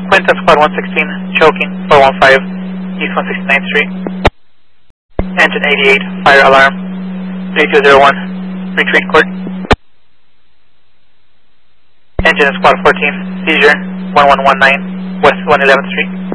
Quinton Squad 116, choking, 415, East 169th Street. Engine 88, fire alarm, 3201, retreat court. Engine Squad 14, seizure, 1119, West 111th Street.